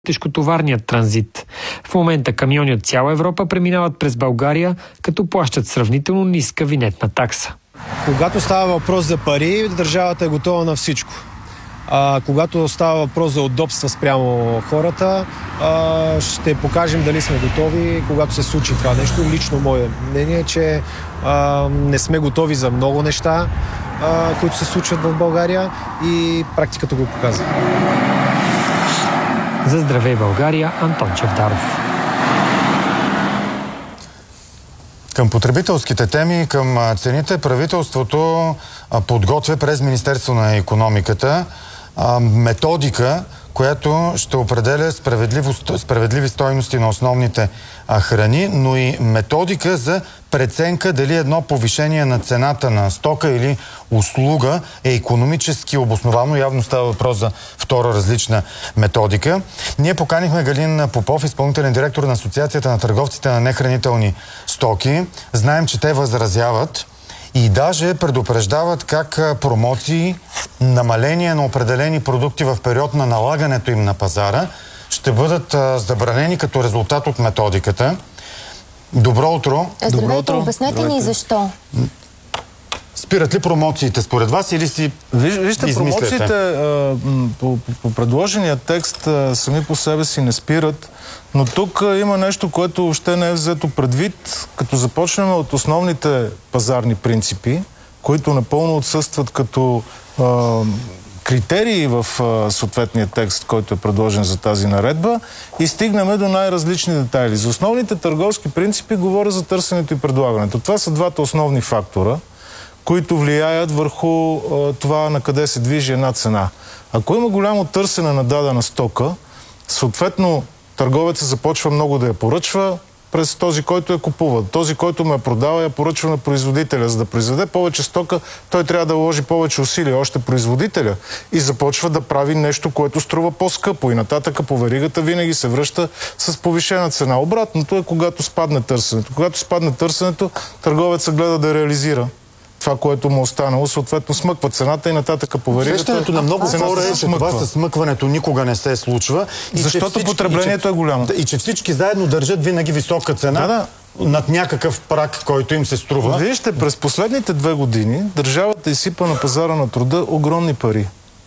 тежкотоварният транзит. В момента камиони от цяла Европа преминават през България, като плащат сравнително ниска винетна такса. Когато става въпрос за пари, държавата е готова на всичко. Когато става въпрос за удобства спрямо хората, ще покажем дали сме готови, когато се случи това нещо. Лично мое мнение е, че не сме готови за много неща, които се случват в България, и практиката го показва. За Здравей България, Антон Чавдаров. Към потребителските теми, към цените, правителството подготвя през Министерство на икономиката методика, която ще определя справедливи стойности на основните храни, но и методика за преценка дали едно повишение на цената на стока или услуга е икономически обосновано. Явно става въпрос за втора различна методика. Ние поканихме Галин Попов, изпълнителен директор на Асоциацията на търговците на нехранителни стоки. Знаем, че те възразяват и даже предупреждават как промоции, намаление на определени продукти в период на налагането им на пазара ще бъдат забранени като резултат от методиката. Добро утро! Здравейте, обяснете ни защо. Спират ли промоциите според вас или си Вижте, измисляте? промоциите по предложения текст сами по себе си не спират, но тук има нещо, което въобще не е взето предвид, като започнем от основните пазарни принципи, които напълно отсъстват като критерии в съответния текст, който е предложен за тази наредба, и стигнаме до най-различни детайли. За основните търговски принципи говоря за търсенето и предлагането. Това са двата основни фактора, които влияят върху това на къде се движи една цена. Ако има голямо търсене на дадена стока, съответно търговецът започва много да я поръчва през този, който я купува. Този, който ме продава, я поръчва на производителя. За да произведе повече стока, той трябва да вложи повече усилия, още производителя, и започва да прави нещо, което струва по-скъпо. И нататък по веригата винаги се връща с повишена цена. Обратното е, когато спадне търсенето. Когато спадне търсенето, търговецът гледа да реализира това, което му останало, съответно смъква цената и нататък по веригата. Сещането на много хора е, че това със смъкването никога не се случва. Защото потреблението е голямо. И че всички заедно държат винаги висока цена над някакъв праг, който им се струва. Вижте, през последните 2 години държавата изсипа на пазара на труда огромни пари.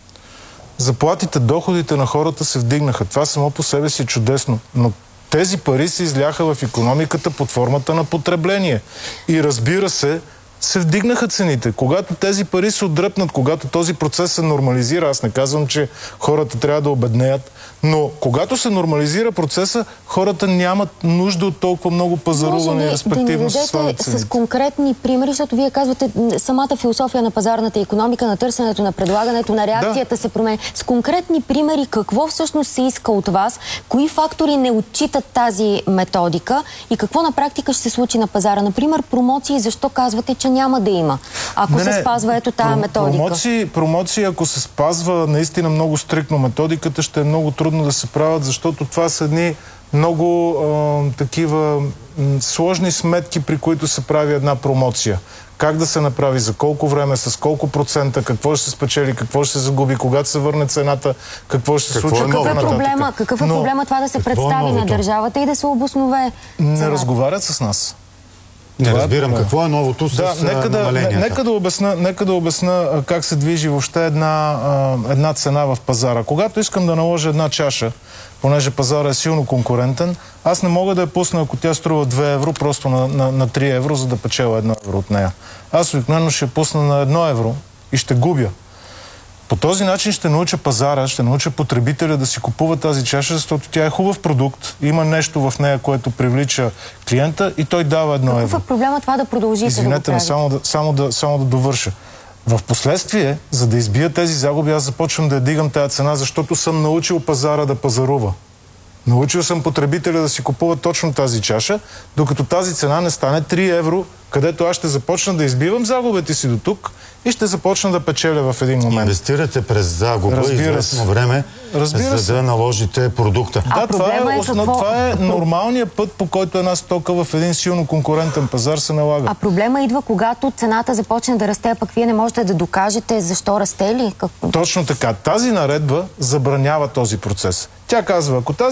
Заплатите, доходите на хората се вдигнаха. Това само по себе си е чудесно. Но тези пари се изляха в икономиката под формата на потребление. И разбира се вдигнаха цените. Когато тези пари се отдръпнат, когато този процес се нормализира, аз не казвам, че хората трябва да обеднеят, но когато се нормализира процеса, хората нямат нужда от толкова много пазаруване и респективно с свалят цените. С конкретни примери, защото вие казвате, самата философия на пазарната икономика, на търсенето, на предлагането, на реакцията се променя. С конкретни примери, какво всъщност се иска от вас, кои фактори не отчитат тази методика и какво на практика ще се случи на пазара? Например, промоции, защо казвате, че няма да има, ако се спазва ето тая методика? Промоции, ако се спазва наистина много стриктно методиката, ще е много трудно да се правят, защото това са едни много такива сложни сметки, при които се прави една промоция. Как да се направи, за колко време, с колко процента, какво ще се спечели, какво ще се загуби, когато се върне цената, какво ще се случи. Какъв е проблема това да се представи на държавата и да се обоснове цената? Не разговарят с нас. Не разбирам какво е новото с намаленията. Нека да обясна как се движи въобще една цена в пазара. Когато искам да наложа една чаша, понеже пазара е силно конкурентен, аз не мога да я пусна, ако тя струва 2 евро, просто на 3 евро, за да печеля 1 евро от нея. Аз обикновено ще я пусна на 1 евро и ще губя. По този начин ще науча пазара, ще науча потребителя да си купува тази чаша, защото тя е хубав продукт, има нещо в нея, което привлича клиента и той дава 1 евро. Какъв е проблема това да продължите? Извинете ме, само да довърша. В последствие, за да избия тези загуби, аз започвам да я дигам тази цена, защото съм научил пазара да пазарува. Научил съм потребителя да си купува точно тази чаша, докато тази цена не стане 3 евро, където аз ще започна да избивам загубите си до тук и ще започна да печеля в един момент. Инвестирате през загуба известно време, за да наложите продукта. Да, това е нормалният път, по който една стока в един силно конкурентен пазар се налага. А проблема идва, когато цената започне да расте, а пък вие не можете да докажете защо расте ли? Точно така. Тази наредба забранява този процес. Тя казва, ако тази